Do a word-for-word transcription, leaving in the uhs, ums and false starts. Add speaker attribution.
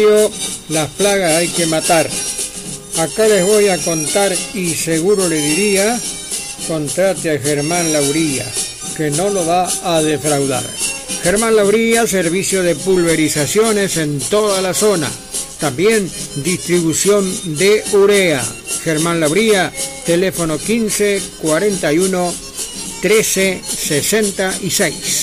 Speaker 1: Las plagas hay que matar. Acá les voy a contar y seguro le diría, contrate a Germán Lauría, que no lo va a defraudar. Germán Lauría, servicio de pulverizaciones en toda la zona. También distribución de urea. Germán Lauría, teléfono quince cuarenta y uno trece sesenta y seis.